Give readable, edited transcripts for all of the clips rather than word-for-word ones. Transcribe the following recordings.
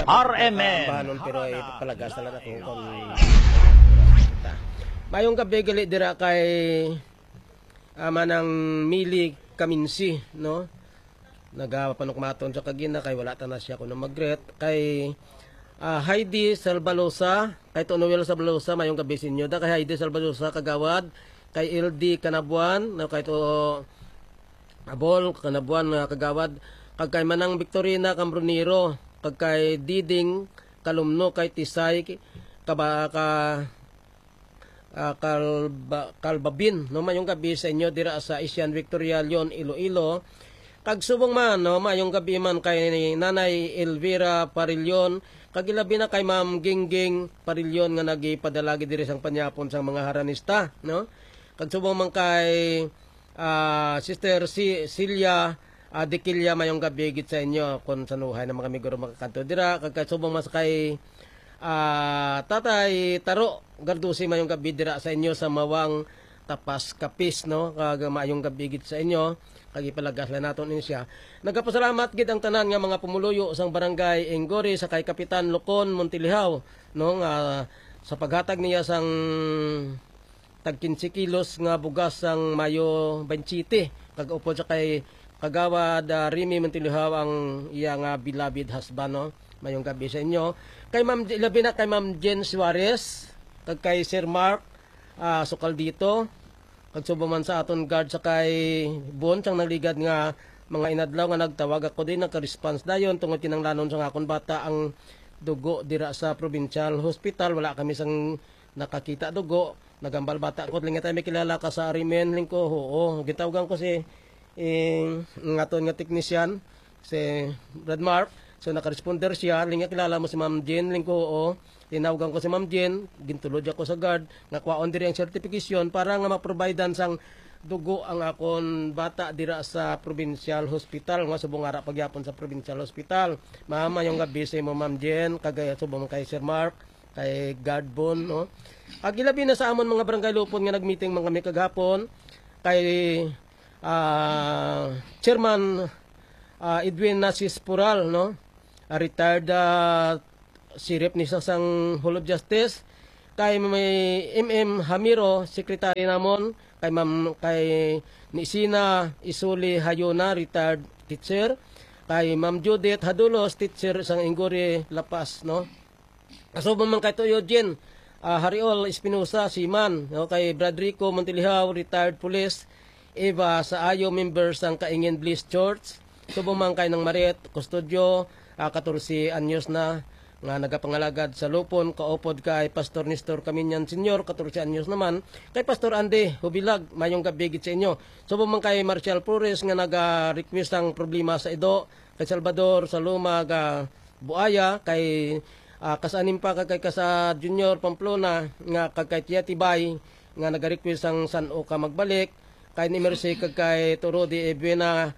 RMN. Bahanon pero palagas talaga kung mayong gabi gali dira kay manang Mili Kaminsi, no? Nagapanukmaton sa kagina kay wala ta na siya kuno magret kay Heidi Salbalosa, kay Tonoel Salbalosa mayong gabi sinyo da kay Heidi Salbalosa kagawad, kay LD Kanabuan, no, kay to Abol Kanabuan kagawad, kag kay manang Victorina Cambronero, kag kay Diding Kalumno, kay Tisay Kalbabin, no, mayong gabi sa inyo dira sa Asian Victoria Leon Iloilo. Kag subong man, no, mayong gabi man kay Nanay Elvira Parillon, kag ilabi na kay Ma'am Gingging Parillon nga nagipadalagi diri sang panyapon sang mga haranista, no. Kag subong man kay Sister Celia Dikilya mayong gabi gid sa inyo kon sanuhay na mga miguro makakanto dira, kag subong mas kay Tatay Taro Gardusi mayong gabi dira sa inyo sa Mawang Tapas Kapis, no, kag mayong gabi gid sa inyo, kag ipalagas lang naton ini siya. Nagapasalamat gid ang tanan nga mga pumuluyo sang barangay Enggori sa kay Kapitan Locon Montilihaw, no, nga sa paghatag niya sang tag 15 kilos nga bugas sang Mayo 27, kag upod sa kay Kagawad Remy Montilihaw ang iya nga beloved husband, no. Mayong gabi sa inyo. Kay Ma'am ilabi na kay Ma'am Jen Suarez, kag kay Sir Mark sukal dito, kag subo man sa aton guard sa kay Bon sang nagligad nga mga inadlaw nga nagtawag ako din nagka-response dayon tungod kinanglanon sa akon bata ang dugo dira sa provincial hospital, wala kami sang nakakita dugo, nagambal bata ko linga tayo may kilala ka sa Arimen lingko, oo gitawagan ko si ngaton nga technician si Brad Mark. So naka-responder siya, linga kilala mo si Ma'am Jen, lingko oo. Tinawagan ko si Ma'am Jen, gintulod ako sa guard, nakwaon diri ang certification para nga ma-providean sang dugo ang akon bata dira sa provincial hospital, nga subong ara pagyapon sa provincial hospital. Mama yung gabi sa mo Ma'am Jen, kagaya subong kay Sir Mark, kay guard Bon, no. Agilabi na sa amon mga barangay Lupon nga nagmeeting mga kami kagapon kay Chairman Edwin Nasis Pural, no. Retired sirip ni sang Hall of Justice, kay may MM Hamiro secretary namon, kay ni Sina Isuli Hayona retired teacher, kay Ma'am Judith Hadulos teacher sang Enggori Lapas, no. Kasubon man kay Toyo Jen Hariol Espinosa Siman, no, kay Bradrico Montilihaw retired police, Eva Saayo member sang Kaingin Bliss Church, subong man kay ng Maret Custodio 14 anyos na nga nagapangalagad sa Lupon, kaupod kay Pastor Nestor Caminyan Senior 14 anyos naman, kay Pastor Andy Hubilag mayong gabi gid sa inyo. Subong man kay Marcial Flores nga naga-request ang problema sa Ido, kay Salvador Saluma ga Buaya, kay kasanim pa kay Kasa Junior Pamplona nga kay Tia Tibay nga naga-request ang San Oka magbalik, kay ni Mercy kay Torodi Ebuena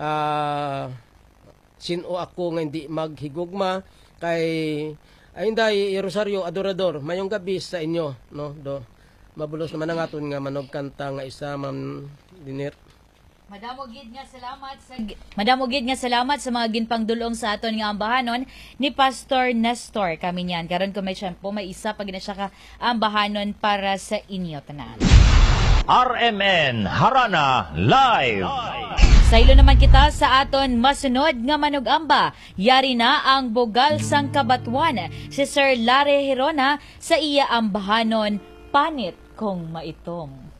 sino ako nga hindi maghigugma, kay Inday Rosario Adorador mayong gabi sa inyo, no, do mabulos naman ang aton nga manog kanta nga isa Ma'am Dinir. Madamo gid nga salamat sa mga ginpangdulong sa aton nga ambahanon ni Pastor Nestor Caminyan. Karon ko may shampoo, may isa pag na siya ka ambahanon para sa inyo tanan. RMN Harana Live. Sa ilo naman kita sa aton masunod nga manug-amba, yari na ang bugal sang Kabatuan si Sir Lare Hirona sa iya ambahanon Panit Kong Maitom.